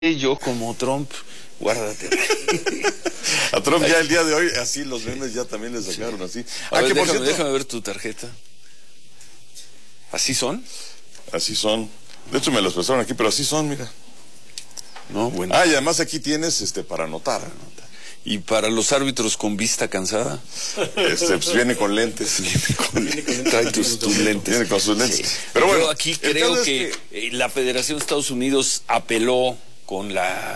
Yo como Trump, guárdate. A Trump ya el día de hoy, así los memes ya también le sacaron así. A ver, déjame ver tu tarjeta. ¿Así son? Así son. De hecho me los pasaron aquí, pero así son, mira. No, bueno. Y además aquí tienes para anotar. ¿Y para los árbitros con vista cansada? Pues viene con lentes. Trae tus lentes. Viene con sus lentes. Sí. Pero bueno, yo aquí creo que la Federación de Estados Unidos apeló con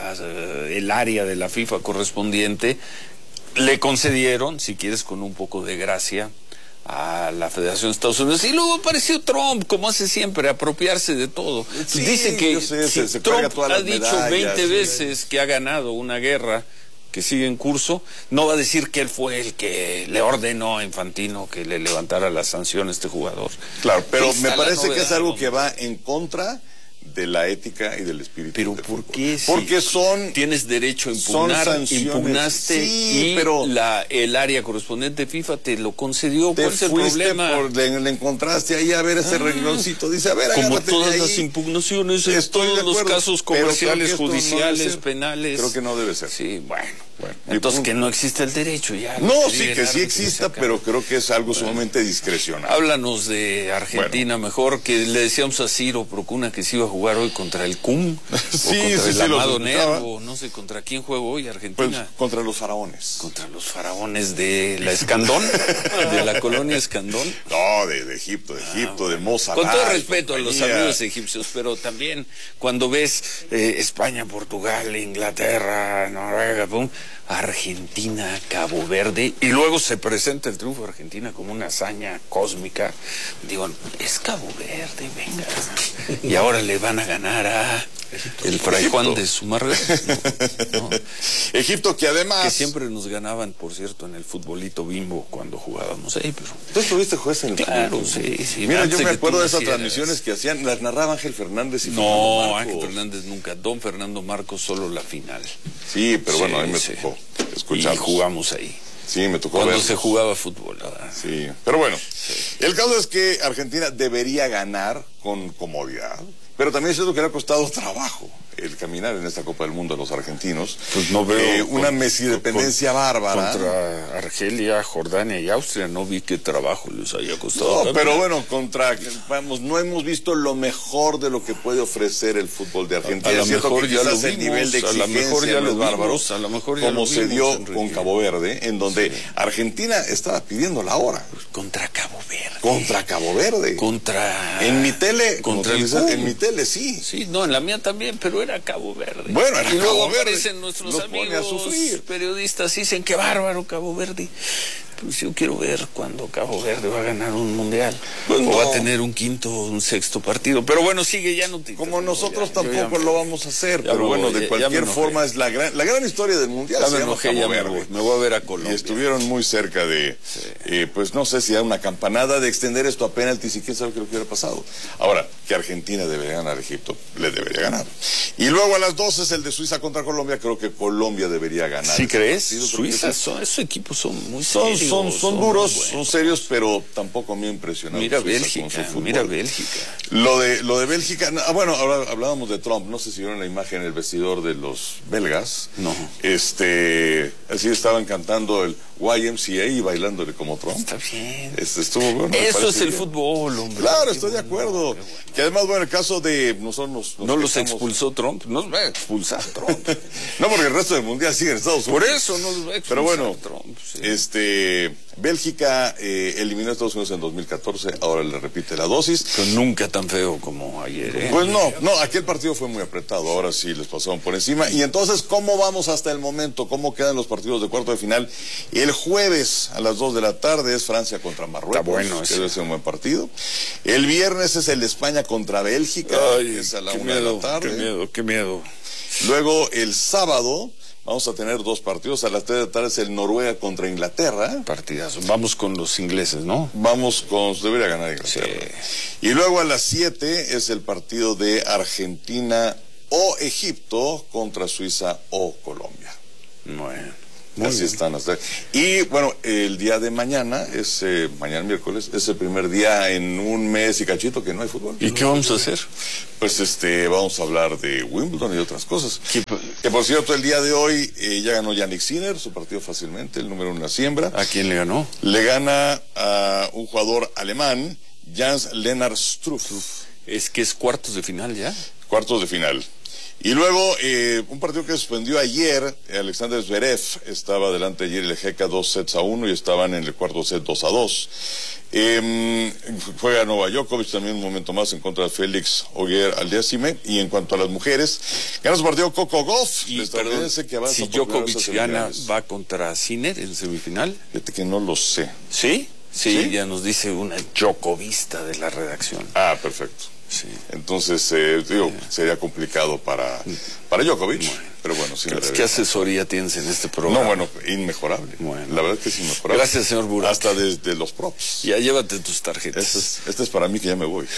el área de la FIFA correspondiente, le concedieron, si quieres con un poco de gracia, a la Federación de Estados Unidos, y luego apareció Trump, como hace siempre, apropiarse de todo. Sí, dice que se Trump todas ha las dicho medallas, 20 veces que ha ganado una guerra que sigue en curso, no va a decir que él fue el que le ordenó a Infantino que le levantara la sanción a este jugador. Claro, pero me parece que es algo que va en contra de la ética y del espíritu. Pero ¿por qué? Porque tienes derecho a impugnar, impugnaste, sí, y pero el área correspondiente FIFA te lo concedió. ¿Cuál es el fuiste problema? Le encontraste ahí a ver ese rengloncito, dice, a ver, como todas de las impugnaciones, en todos los casos comerciales, judiciales, penales. Creo que no debe ser. Sí, bueno. Entonces que no existe el derecho ya. No, sí que sí exista, pero creo que es algo sumamente discrecional. Háblanos de Argentina mejor, que le decíamos a Ciro Procuna que se iba a jugar hoy contra el CUM, sí, o contra el Amado Nervo, no sé contra quién juega hoy Argentina. Pues contra los faraones. Contra los faraones de la Escandón, de la colonia Escandón. No, de Egipto, de Mossadegh. Con todo respeto a los amigos egipcios, pero también cuando ves España, Portugal, Inglaterra, Noruega, Argentina, Cabo Verde, y luego se presenta el triunfo de Argentina como una hazaña cósmica. Digo, es Cabo Verde, venga. Y ahora le van a ganar a el Fray Juan de Zumárraga. No. Egipto, que además... Que siempre nos ganaban, por cierto, en el futbolito Bimbo cuando jugábamos ahí, pero... ¿Tú estuviste juez en el Claro, fútbol? Sí. Mira, yo me acuerdo de esas transmisiones que hacían, las narraba Ángel Fernández y Fernando Marcos. Ángel Fernández nunca, don Fernando Marcos solo la final. Sí, pero bueno, a mí me tocó escucharlos. Y jugamos ahí. Sí, me tocó cuando se jugaba fútbol, ¿verdad? Sí, pero bueno, el caso es que Argentina debería ganar con comodidad, pero también es cierto que le ha costado trabajo el caminar en esta Copa del Mundo a los argentinos. Pues no veo una mesidependencia bárbara. Contra Argelia, Jordania y Austria no vi qué trabajo les haya costado. No, pero bueno, no hemos visto lo mejor de lo que puede ofrecer el fútbol de Argentina. A lo mejor ya lo vimos, el nivel de exigencia, a lo mejor ya lo bárbaro, vimos, a lo mejor ya como lo se vimos, dio Enrique. con Cabo Verde, en donde Argentina estaba pidiendo la hora. Contra Cabo Verde. Contra Cabo Verde. En mi tele. Contra en mi tele, sí. Sí, no, en la mía también, pero era Cabo Verde. Bueno, y luego aparecen nuestros amigos sufrir. periodistas y dicen que bárbaro Cabo Verde. Pues yo quiero ver cuando Cabo Verde va a ganar un mundial, pues o va a tener un sexto partido. Pero bueno, sigue, ya no te... Como nosotros tampoco lo vamos a hacer, pero bueno, de cualquier forma es la gran historia del mundial. Ya me enojé, me voy a ver a Colombia. Y estuvieron muy cerca de, pues no sé si era una campanada de extender esto a penaltis y quién sabe qué lo que hubiera pasado. Ahora, que Argentina debería ganar a Egipto, le debería ganar. Y luego a las 12 es el de Suiza contra Colombia, creo que Colombia debería ganar. ¿Sí crees? Suiza, esos equipos son muy serios. Son duros, son serios, pero tampoco me ha impresionado. Mira Bélgica. Lo de Bélgica, bueno, ahora hablábamos de Trump, no sé si vieron la imagen en el vestidor de los belgas. No. Así estaban cantando el YMCA y bailándole como Trump. Está bien. Estuvo bueno. Eso es el fútbol, hombre. Claro, estoy de acuerdo. Que además, bueno, el caso de nosotros ¿No los expulsó Trump? Nos va a expulsar Trump. No, porque el resto del mundial sigue en Estados Unidos. Por eso no los va a expulsar. Pero bueno, Trump, sí. Bélgica eliminó a Estados Unidos en 2014, ahora le repite la dosis. Pero nunca tan feo como ayer, ¿eh? Pues no, aquel partido fue muy apretado, ahora sí les pasaron por encima. Y entonces, ¿cómo vamos hasta el momento? ¿Cómo quedan los partidos de cuarto de final? El jueves a las 2 de la tarde es Francia contra Marruecos. Está bueno ese. Que debe ser un buen partido. El viernes es el de España contra Bélgica. Ay, es a la 1 de la tarde. Qué miedo. Luego, el sábado... vamos a tener dos partidos. A las 3 de la tarde es el Noruega contra Inglaterra. Partidazo. Vamos con los ingleses, ¿no? Debería ganar Inglaterra. Sí. Y luego a las 7 es el partido de Argentina o Egipto contra Suiza o Colombia. Bueno. Así están hasta. Y bueno, el día de mañana, mañana miércoles, es el primer día en un mes y cachito que no hay fútbol. ¿Y qué vamos a hacer? Pues vamos a hablar de Wimbledon y otras cosas. Que por cierto, el día de hoy ya ganó Jannik Sinner su partido fácilmente, el número 1 en la siembra. ¿A quién le ganó? Le gana a un jugador alemán, Jens-Lennart Struff. Es que es cuartos de final ya. Cuartos de final. Y luego, un partido que suspendió ayer, Alexander Zverev estaba delante ayer el GK 2-1 y estaban en el cuarto set 2-2. Juega Novak Djokovic también un momento más en contra de Félix Auger-Aliassime. Y en cuanto a las mujeres, gana su partido Coco Gauff. Y perdón, si Djokovic gana, ¿va contra Sinner en semifinal? Fíjate que no lo sé. ¿Sí? Sí, ya nos dice una Djokovista de la redacción. Ah, perfecto. Sí. Entonces, sería complicado para Djokovic, pero bueno, sí. ¿Qué asesoría tienes en este programa? No, bueno, inmejorable. Bueno, la verdad es que es inmejorable. Gracias, señor Burak. Hasta desde los props. Ya llévate tus tarjetas. Este es para mí que ya me voy.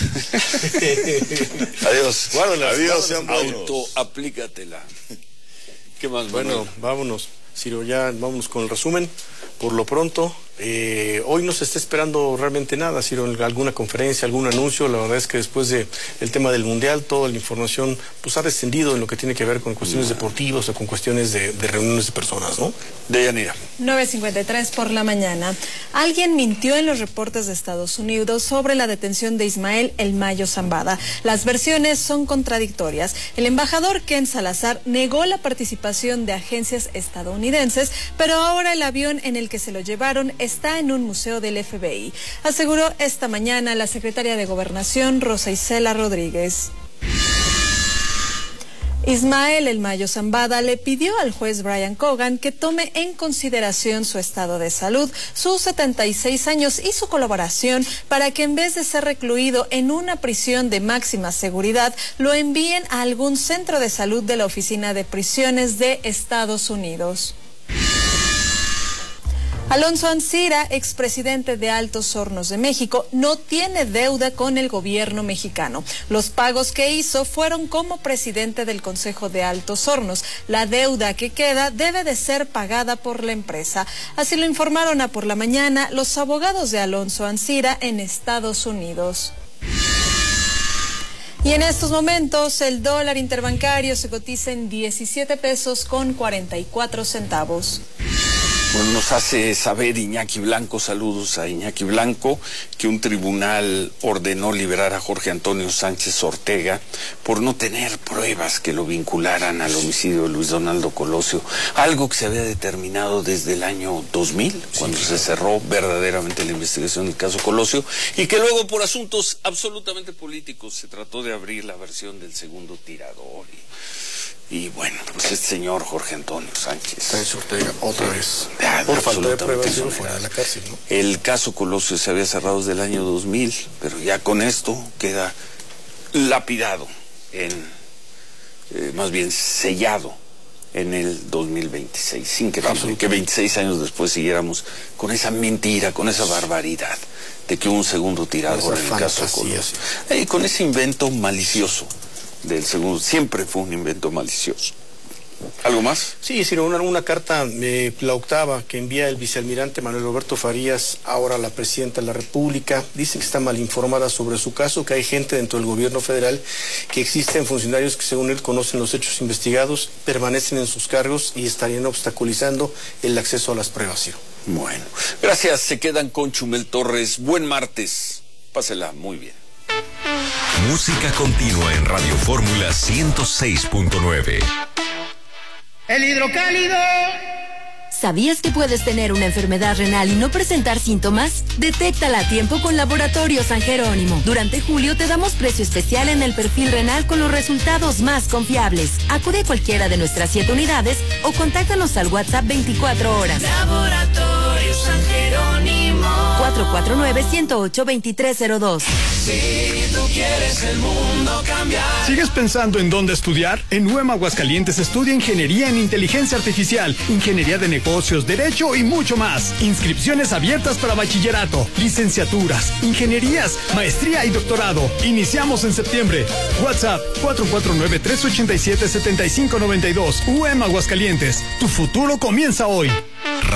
Adiós. Guárdalas. Adiós, sean buenos. Autoaplícatela. ¿Qué más? Bueno, vámonos, Ciro, ya vámonos con el resumen. Por lo pronto, hoy no se está esperando realmente nada, Ciro, alguna conferencia, algún anuncio. La verdad es que después del tema del Mundial, toda la información pues ha descendido en lo que tiene que ver con cuestiones deportivas o con cuestiones de reuniones de personas, ¿no? Deyanira. 9:53 por la mañana. Alguien mintió en los reportes de Estados Unidos sobre la detención de Ismael El Mayo Zambada. Las versiones son contradictorias. El embajador Ken Salazar negó la participación de agencias estadounidenses, pero ahora el avión en el que se lo llevaron está en un museo del FBI, aseguró esta mañana la secretaria de Gobernación, Rosa Isela Rodríguez. Ismael El Mayo Zambada le pidió al juez Brian Cogan que tome en consideración su estado de salud, sus 76 años y su colaboración para que en vez de ser recluido en una prisión de máxima seguridad, lo envíen a algún centro de salud de la Oficina de Prisiones de Estados Unidos. Alonso Ancira, expresidente de Altos Hornos de México, no tiene deuda con el gobierno mexicano. Los pagos que hizo fueron como presidente del Consejo de Altos Hornos. La deuda que queda debe de ser pagada por la empresa. Así lo informaron a por la mañana los abogados de Alonso Ancira en Estados Unidos. Y en estos momentos el dólar interbancario se cotiza en 17 pesos con 44 centavos. Bueno, nos hace saber Iñaki Blanco, saludos a Iñaki Blanco, que un tribunal ordenó liberar a Jorge Antonio Sánchez Ortega por no tener pruebas que lo vincularan al homicidio de Luis Donaldo Colosio, algo que se había determinado desde el año 2000, cuando se cerró verdaderamente la investigación del caso Colosio, y que luego por asuntos absolutamente políticos se trató de abrir la versión del segundo tirador. Y bueno, pues este señor Jorge Antonio Sánchez Ortega otra vez por falta de pruebas fuera de la cárcel, ¿no? El caso Colosio se había cerrado desde el año 2000, pero ya con esto queda lapidado, más bien sellado en el 2026. Increíble que 26 años después siguiéramos con esa mentira, con esa barbaridad de que hubo un segundo tirador en el caso Colosio. Y con ese invento malicioso del segundo, siempre fue un invento malicioso. ¿Algo más? Sí, sino una carta, la octava, que envía el vicealmirante Manuel Roberto Farías, ahora a la presidenta de la República. Dice que está mal informada sobre su caso, que hay gente dentro del gobierno federal, que existen funcionarios que según él conocen los hechos investigados, permanecen en sus cargos y estarían obstaculizando el acceso a las pruebas, Ciro. Bueno, gracias, se quedan con Chumel Torres. Buen martes, pásela muy bien. Música continua en Radio Fórmula 106.9. El hidrocálido. ¿Sabías que puedes tener una enfermedad renal y no presentar síntomas? Detéctala a tiempo con Laboratorio San Jerónimo. Durante julio te damos precio especial en el perfil renal con los resultados más confiables. Acude a cualquiera de nuestras 7 unidades o contáctanos al WhatsApp 24 horas. Laboratorio San Jerónimo. 449-108-2302. Si tú quieres el mundo cambiar. ¿Sigues pensando en dónde estudiar? En UEM Aguascalientes estudia Ingeniería en Inteligencia Artificial, Ingeniería de Negocios, Derecho y mucho más. Inscripciones abiertas para bachillerato, licenciaturas, ingenierías, maestría y doctorado. Iniciamos en septiembre. WhatsApp 449-387-7592. UEM Aguascalientes. Tu futuro comienza hoy.